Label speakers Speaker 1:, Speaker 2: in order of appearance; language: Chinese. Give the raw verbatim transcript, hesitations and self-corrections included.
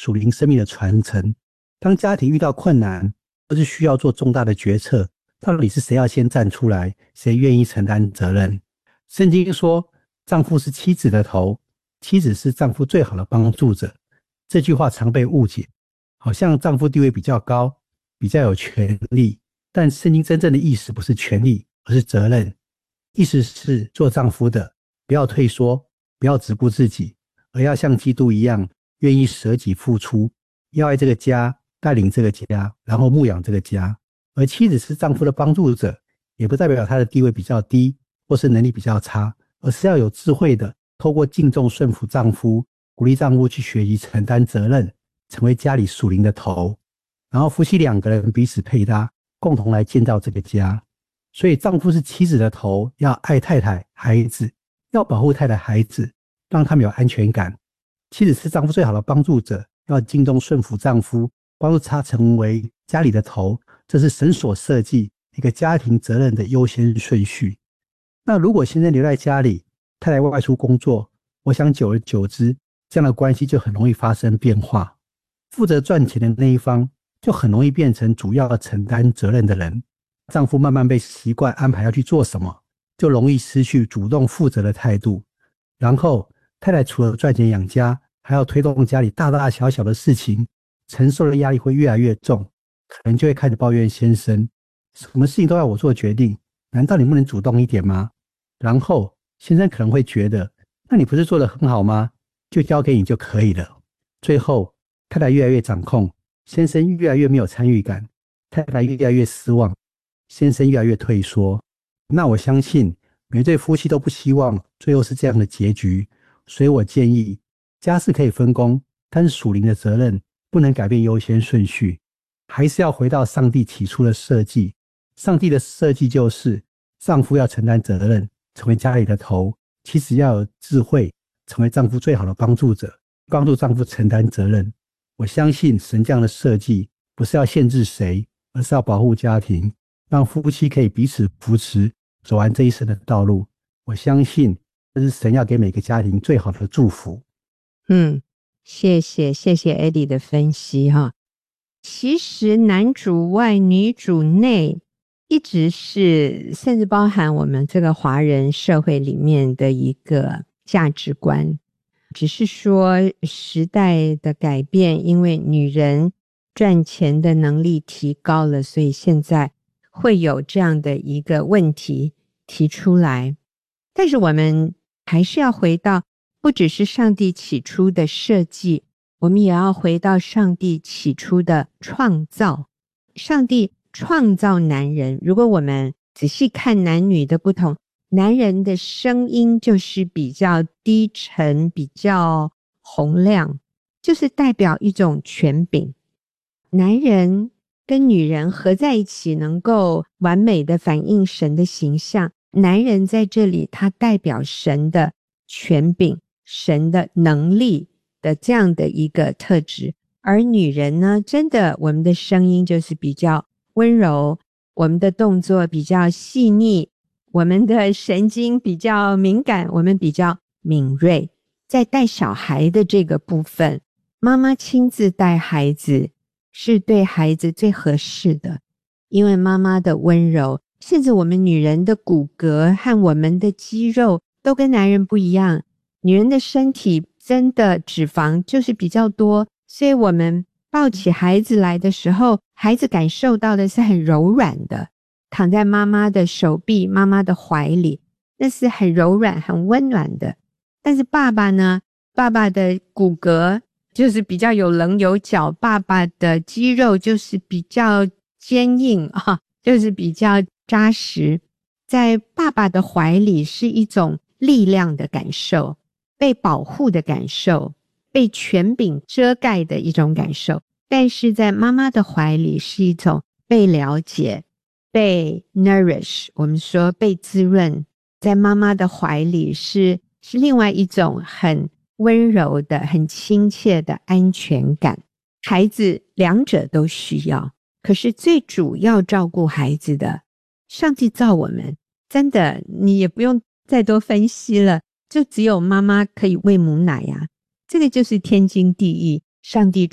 Speaker 1: 属灵生命的传承。当家庭遇到困难或是需要做重大的决策，到底是谁要先站出来，谁愿意承担责任？圣经说丈夫是妻子的头，妻子是丈夫最好的帮助者。这句话常被误解，好像丈夫地位比较高，比较有权利，但圣经真正的意思不是权力，而是责任。意思是做丈夫的不要退缩，不要只顾自己，而要像基督一样愿意舍己付出，要爱这个家，带领这个家，然后牧养这个家。而妻子是丈夫的帮助者，也不代表她的地位比较低或是能力比较差，而是要有智慧的透过敬重顺服丈夫，鼓励丈夫去学习承担责任，成为家里属灵的头，然后夫妻两个人彼此配搭，共同来建造这个家。所以丈夫是妻子的头，要爱太太孩子，要保护太太孩子，让他们有安全感。妻子是丈夫最好的帮助者，要敬重顺服丈夫，帮助他成为家里的头，这是神所设计一个家庭责任的优先顺序。那如果先生留在家里，太太外出工作，我想久而久之，这样的关系就很容易发生变化。负责赚钱的那一方就很容易变成主要承担责任的人，丈夫慢慢被习惯安排要去做什么，就容易失去主动负责的态度。然后太太除了赚钱养家，还要推动家里大大小小的事情，承受的压力会越来越重，可能就会开始抱怨先生，什么事情都要我做决定，难道你不能主动一点吗？然后先生可能会觉得，那你不是做得很好吗？就交给你就可以了。最后太太越来越掌控，先生越来越没有参与感，太太越来越失望，先生越来越退缩。那我相信每对夫妻都不希望最后是这样的结局，所以我建议家事可以分工，但是属灵的责任不能改变优先顺序，还是要回到上帝起初的设计。上帝的设计就是丈夫要承担责任，成为家里的头，妻子要有智慧，成为丈夫最好的帮助者，帮助丈夫承担责任。我相信神这样的设计不是要限制谁，而是要保护家庭，让夫妻可以彼此扶持，走完这一生的道路。我相信这是神要给每个家庭最好的祝福。
Speaker 2: 嗯，谢谢谢谢 Eddie 的分析哈。其实男主外女主内一直是甚至包含我们这个华人社会里面的一个价值观，只是说时代的改变，因为女人赚钱的能力提高了，所以现在会有这样的一个问题提出来。但是我们还是要回到不只是上帝起初的设计，我们也要回到上帝起初的创造。上帝创造男人，如果我们仔细看男女的不同，男人的声音就是比较低沉，比较洪亮，就是代表一种权柄。男人跟女人合在一起，能够完美的反映神的形象。男人在这里他代表神的权柄，神的能力的这样的一个特质。而女人呢，真的我们的声音就是比较温柔，我们的动作比较细腻，我们的神经比较敏感，我们比较敏锐。在带小孩的这个部分，妈妈亲自带孩子是对孩子最合适的，因为妈妈的温柔，甚至我们女人的骨骼和我们的肌肉都跟男人不一样，女人的身体真的脂肪就是比较多，所以我们抱起孩子来的时候，孩子感受到的是很柔软的，躺在妈妈的手臂，妈妈的怀里，那是很柔软很温暖的。但是爸爸呢，爸爸的骨骼就是比较有棱有角，爸爸的肌肉就是比较坚硬啊，就是比较扎实。在爸爸的怀里是一种力量的感受，被保护的感受，被权柄遮盖的一种感受。但是在妈妈的怀里是一种被了解，被 nourish， 我们说被滋润。在妈妈的怀里是是另外一种很温柔的很亲切的安全感。孩子两者都需要，可是最主要照顾孩子的，上帝造我们真的你也不用再多分析了，就只有妈妈可以喂母奶啊，这个就是天经地义，上帝